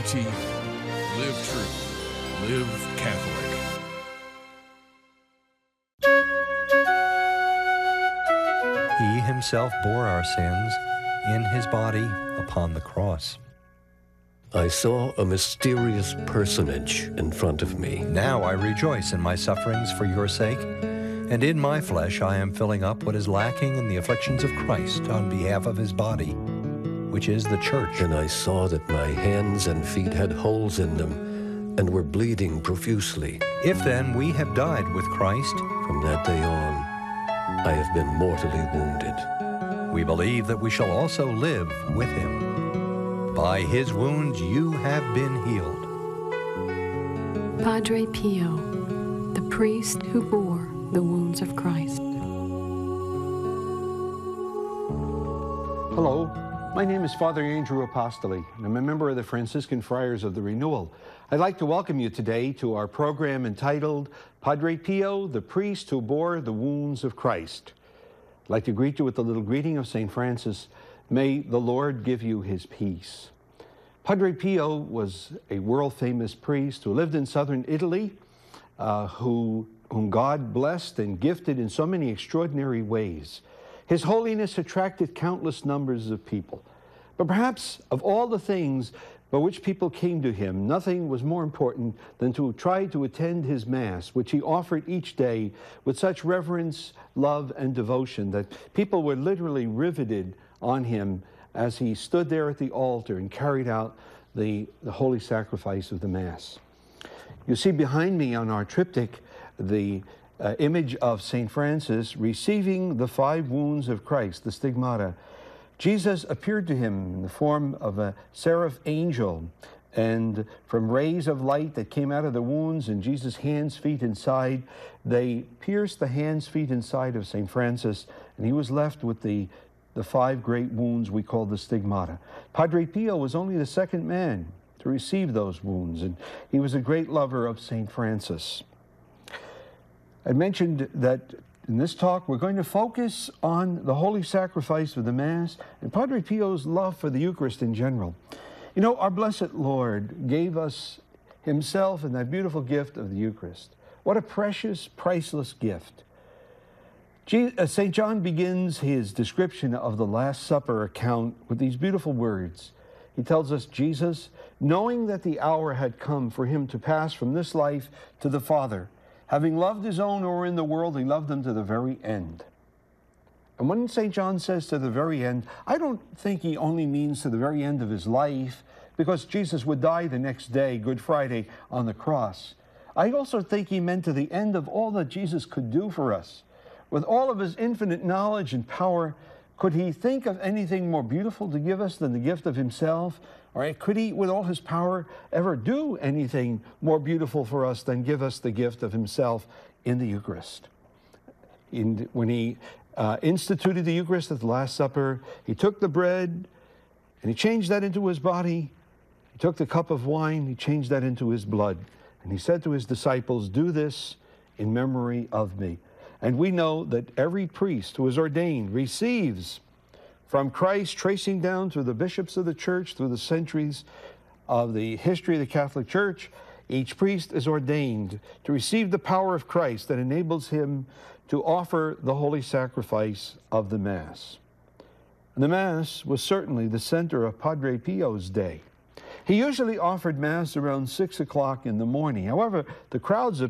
liberty, live true, live Catholic. He himself bore our sins in his body upon the cross. I saw a mysterious personage in front of me. Now I rejoice in my sufferings for your sake, and in my flesh I am filling up what is lacking in the afflictions of Christ on behalf of his body, which is the church. And I saw that my hands and feet had holes in them and were bleeding profusely. If then we have died with Christ, From that day on, I have been mortally wounded. we believe that we shall also live with him. By his wounds you have been healed. Padre Pio, the priest who bore the wounds of Christ. Hello, my name is Father Andrew Apostoli, and I'm a member of the Franciscan Friars of the Renewal. I'd like to welcome you today to our program entitled Padre Pio, the priest who bore the wounds of Christ. I'd like to greet you with the little greeting of St. Francis. May the Lord give you his peace. Padre Pio was a world-famous priest who lived in southern Italy, whom God blessed and gifted in so many extraordinary ways. His holiness attracted countless numbers of people. But perhaps of all the things by which people came to him, nothing was more important than to try to attend his Mass, which he offered each day with such reverence, love, and devotion that people were literally riveted on him as he stood there at the altar and carried out the holy sacrifice of the Mass. You see behind me on our triptych the image of St. Francis receiving the 5 wounds of Christ, the stigmata. Jesus appeared to him in the form of a seraph angel, and from rays of light that came out of the wounds and Jesus' hands, feet inside, they pierced the hands, feet inside of St. Francis, and he was left with the 5 great wounds we call the stigmata. Padre Pio was only the second man to receive those wounds, and he was a great lover of St. Francis. I mentioned that in this talk we're going to focus on the holy sacrifice of the Mass and Padre Pio's love for the Eucharist in general. You know, our blessed Lord gave us himself in that beautiful gift of the Eucharist. What a precious, priceless gift. St. John begins his description of the Last Supper account with these beautiful words. He tells us, Jesus, knowing that the hour had come for him to pass from this life to the Father, having loved his own who were in the world, he loved them to the very end. And when St. John says to the very end, I don't think he only means to the very end of his life, because Jesus would die the next day, Good Friday, on the cross. I also think he meant to the end of all that Jesus could do for us. With all of his infinite knowledge and power, could he think of anything more beautiful to give us than the gift of himself? Or could he, with all his power, ever do anything more beautiful for us than give us the gift of himself in the Eucharist? When he instituted the Eucharist at the Last Supper, he took the bread and he changed that into his body. He took the cup of wine, he changed that into his blood. And he said to his disciples, do this in memory of me. And we know that every priest who is ordained receives from Christ, tracing down through the bishops of the church, through the centuries of the history of the Catholic Church, each priest is ordained to receive the power of Christ that enables him to offer the holy sacrifice of the Mass. And the Mass was certainly the center of Padre Pio's day. He usually offered Mass around 6 o'clock in the morning. However, the crowds of